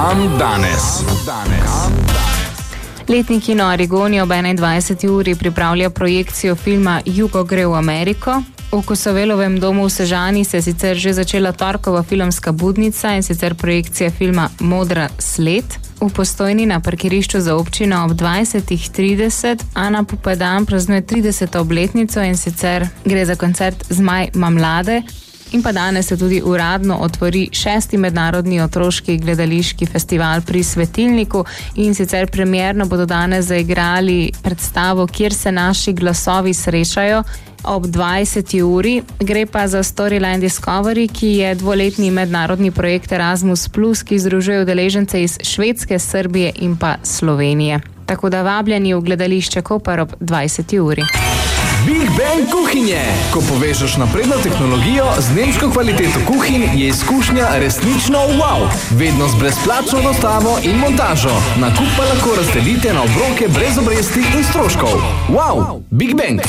Kam danes? Letni kino Arigoni ob 21. uri pripravlja projekcijo filma Jugo gre v Ameriko. V Kosovelovem domu v Sežani se je sicer že začela torkova filmska budnica, in sicer projekcija filma Modra sled. V Postojni na parkirišču za občino ob 20:30 Ana Pupadan praznuje 30. obletnico, in sicer gre za koncert Zmaj ma mlade. In pa danes se tudi uradno otvori 6. mednarodni otroški gledališki festival pri Svetilniku, in sicer premierno bodo danes zaigrali predstavo Kjer se naši glasovi srečajo ob 20. uri. Gre pa za Storyline Discovery, ki je dvoletni mednarodni projekt Erasmus+, ki združuje udeležence iz Švedske, Srbije in pa Slovenije. Tako da vabljeni v gledališče Koper ob 20. uri. Big Bang kuhinje. Ko povežeš napredno tehnologijo z nemško kvaliteto kuhinj, je izkušnja resnično wow. Vedno z brezplačno dostavo in montažo. Nakup pa lahko razdelite na obroke brez obresti in stroškov. Wow, Big Bang.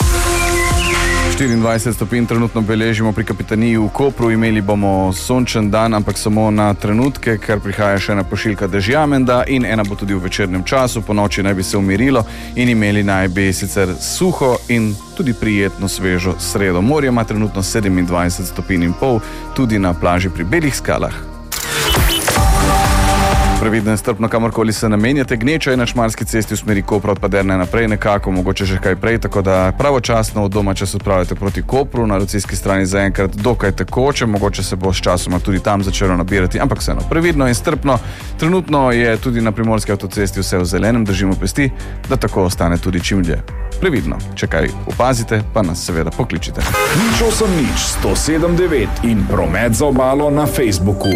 24 stopinj trenutno beležimo pri Kapitaniji v Kopru. Imeli bomo sončen dan, ampak samo na trenutke, ker prihaja še ena pošiljka dežja menda in ena bo tudi v večernem času. Po noči naj bi se umirilo in imeli naj bi sicer suho in tudi prijetno svežo sredo. Morje ima trenutno 27 stopinj in pol, tudi na plaži pri Belih skalah. Previdno in strpno, kamorkoli se namenjate. Gneča je na Šmarski cesti v smeri Kopra od Paderne naprej, nekako, mogoče že kaj prej, tako da pravočasno od doma, če se odpravljate proti Kopru, na Lucijski strani zaenkrat dokaj tekoče, mogoče se bo s časoma tudi tam začelo nabirati, ampak vseeno, previdno in strpno. Trenutno je tudi na Primorski avtocesti vse v zelenem, držimo pesti, da tako ostane tudi čim dlje. Previdno, če kaj opazite, pa nas seveda pokličite. 080 107 9 in Promet za obalo na Facebooku.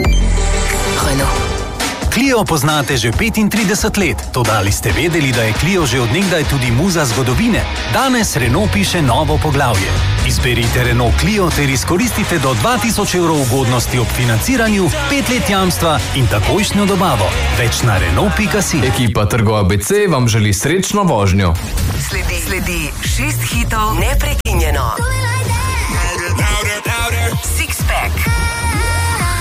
Clio poznate že 35 let, toda ali ste vedeli, da je Clio že od nekdaj tudi muza zgodovine? Danes Renault piše novo poglavje. Izberite Renault Clio ter izkoristite do 2000 evrov ugodnosti ob financiranju, 5 let jamstva in takojšnjo dobavo. Več na Renault.si. Ekipa Trgo ABC vam želi srečno vožnjo. Sledi 6 hitov neprekinjeno. Six Pack.